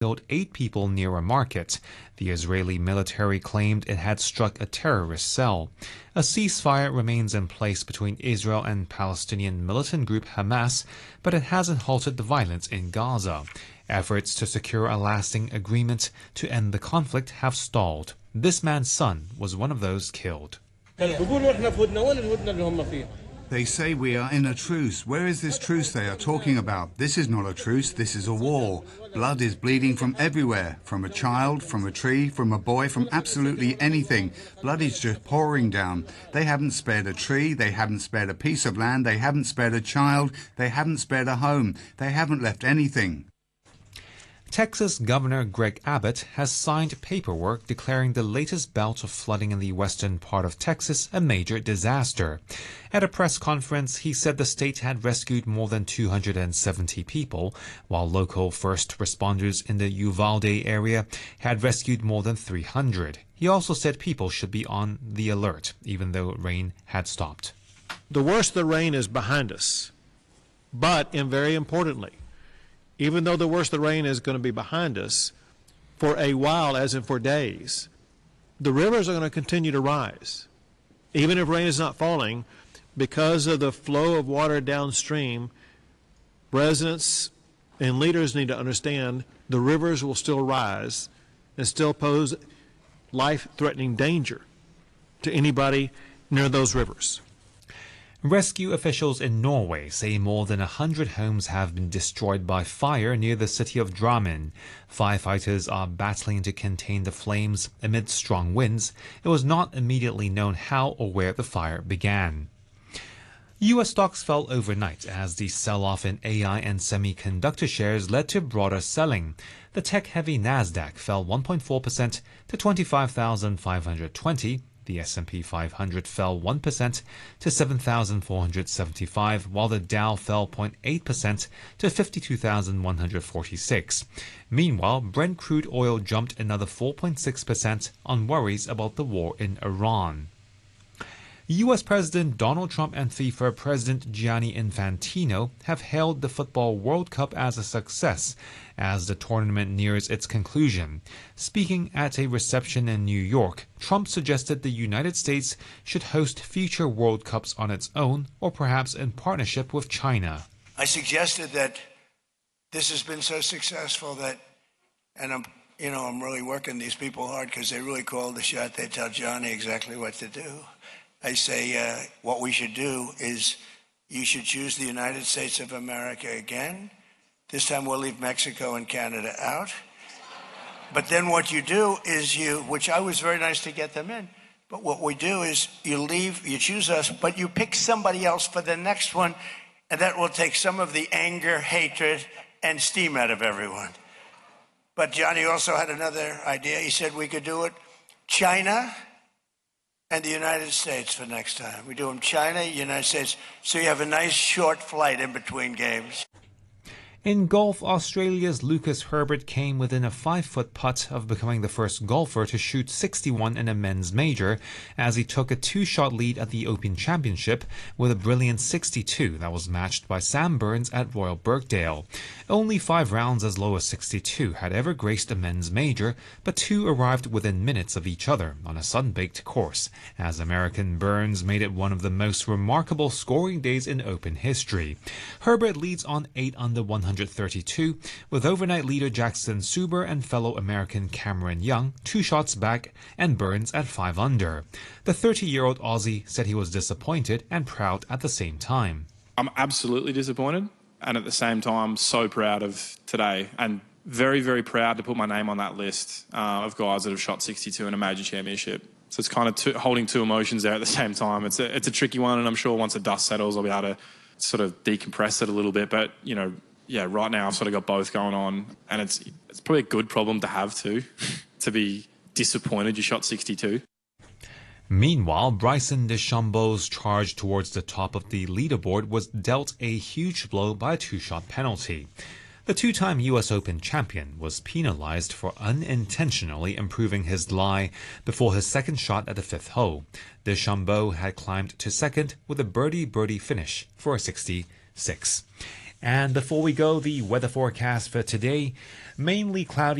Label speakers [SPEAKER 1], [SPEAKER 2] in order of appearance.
[SPEAKER 1] killed 8 people near a market. The Israeli military claimed it had struck a terrorist cell. A ceasefire remains in place between Israel and Palestinian militant group Hamas, but it hasn't halted the violence in Gaza. Efforts to secure a lasting agreement to end the conflict have stalled. This man's son was one of those killed.
[SPEAKER 2] They say we are in a truce. Where is this truce they are talking about? This is not a truce, this is a war. Blood is bleeding from everywhere, from a child, from a tree, from a boy, from absolutely anything. Blood is just pouring down. They haven't spared a tree, they haven't spared a piece of land, they haven't spared a child, they haven't spared a home. They haven't left anything.
[SPEAKER 1] Texas Governor Greg Abbott has signed paperwork declaring the latest bout of flooding in the western part of Texas a major disaster. At a press conference, he said the state had rescued more than 270 people, while local first responders in the Uvalde area had rescued more than 300. He also said people should be on the alert, even though rain had stopped.
[SPEAKER 3] The worst of the rain is behind us, and very importantly, even though the worst of the rain is going to be behind us, for a while, as in for days, the rivers are going to continue to rise. Even if rain is not falling, because of the flow of water downstream, residents and leaders need to understand the rivers will still rise and still pose life-threatening danger to anybody near those rivers.
[SPEAKER 1] Rescue officials in Norway say more than 100 homes have been destroyed by fire near the city of Drammen. Firefighters are battling to contain the flames amid strong winds. It was not immediately known how or where the fire began. U.S. stocks fell overnight as the sell-off in AI and semiconductor shares led to broader selling. The tech-heavy Nasdaq fell 1.4% to 25,520. The S&P 500 fell 1% to 7,475, while the Dow fell 0.8% to 52,146. Meanwhile, Brent crude oil jumped another 4.6% on worries about the war in Iran. U.S. President Donald Trump and FIFA President Gianni Infantino have hailed the Football World Cup as a success as the tournament nears its conclusion. Speaking at a reception in New York, Trump suggested the United States should host future World Cups on its own or perhaps in partnership with China.
[SPEAKER 4] I suggested that this has been so successful that, and I'm really working these people hard because they really call the shot. They tell Johnny exactly what to do. I say what we should do is you should choose the United States of America again. This time we'll leave Mexico and Canada out. But then what you do is which I was very nice to get them in, but what we do is you choose us, but you pick somebody else for the next one, and that will take some of the anger, hatred, and steam out of everyone. But Johnny also had another idea. He said we could do it China and the United States for next time. We do them China, United States, so you have a nice short flight in between games.
[SPEAKER 1] In golf, Australia's Lucas Herbert came within a 5-foot putt of becoming the first golfer to shoot 61 in a men's major as he took a 2-shot lead at the Open Championship with a brilliant 62 that was matched by Sam Burns at Royal Birkdale. Only 5 rounds as low as 62 had ever graced a men's major, but 2 arrived within minutes of each other on a sun-baked course, as American Burns made it one of the most remarkable scoring days in Open history. Herbert leads on 8 under 132, with overnight leader Jackson Suber and fellow American Cameron Young 2 shots back and Burns at 5 under. The 30-year-old Aussie said he was disappointed and proud at the same time.
[SPEAKER 5] I'm absolutely disappointed and at the same time so proud of today and very, very proud to put my name on that list of guys that have shot 62 in a major championship. So it's kind of holding 2 emotions there at the same time. It's a tricky one, and I'm sure once the dust settles I'll be able to sort of decompress it a little bit, but right now I've sort of got both going on, and it's probably a good problem to have too, to be disappointed you shot 62.
[SPEAKER 1] Meanwhile, Bryson DeChambeau's charge towards the top of the leaderboard was dealt a huge blow by a 2-shot penalty. The 2-time U.S. Open champion was penalized for unintentionally improving his lie before his second shot at the 5th hole. DeChambeau had climbed to second with a birdie finish for a 66. And before we go, the weather forecast for today, mainly cloudy